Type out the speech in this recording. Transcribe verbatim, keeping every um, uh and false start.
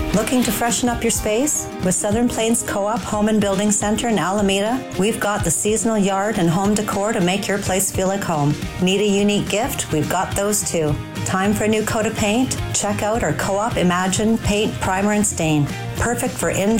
Looking to freshen up your space? With Southern Plains Co-op Home and Building Center in Alameda, we've got the seasonal yard and home decor to make your place feel like home. Need a unique gift? We've got those too. Time for a new coat of paint? Check out our Co-op Imagine Paint Primer and Stain. Perfect for indoor